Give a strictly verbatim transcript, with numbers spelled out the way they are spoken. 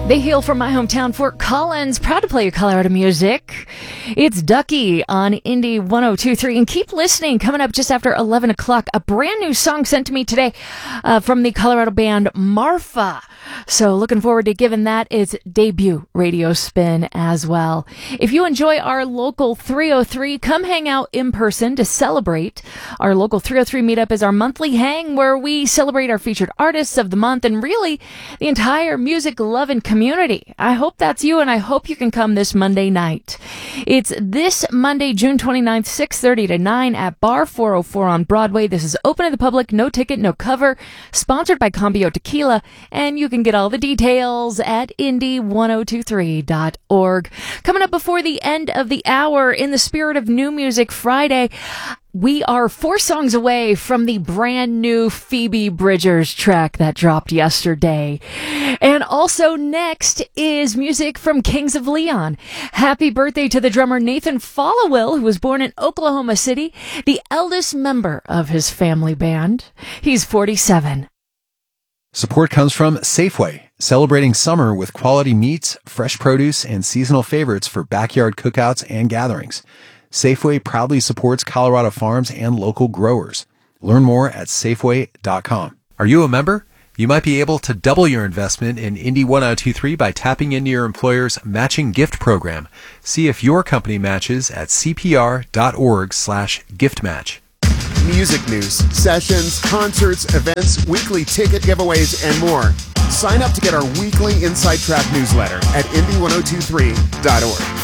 They hail from my hometown, Fort Collins. Proud to play your Colorado music. It's Ducky on Indie one oh two point three. And keep listening. Coming up just after eleven o'clock, a brand new song sent to me today uh, from the Colorado band Marfa. So looking forward to giving that its debut radio spin as well. If you enjoy our local three oh three, come hang out in person to celebrate. Our local three oh three meetup is our monthly hang where we celebrate our featured artists of the month and really the entire music-loving community. I hope that's you, and I hope you can come this Monday night. It's this Monday, June twenty-ninth, six thirty to nine at Bar four oh four on Broadway. This is open to the public, no ticket, no cover, sponsored by Cambio Tequila, and you can get all the details at indie one oh two three dot org. Coming up before the end of the hour, in the spirit of New Music Friday, we are four songs away from the brand new Phoebe Bridgers track that dropped yesterday. And also next is music from Kings of Leon. Happy birthday to the drummer Nathan Followill, who was born in Oklahoma City, the eldest member of his family band. He's forty-seven. Support comes from Safeway, celebrating summer with quality meats, fresh produce, and seasonal favorites for backyard cookouts and gatherings. Safeway proudly supports Colorado farms and local growers. Learn more at Safeway dot com. Are you a member? You might be able to double your investment in Indie one oh two point three by tapping into your employer's matching gift program. See if your company matches at C P R dot org slash gift match. Music news, sessions, concerts, events, weekly ticket giveaways, and more. Sign up to get our weekly Inside Track newsletter at indie one oh two three dot org.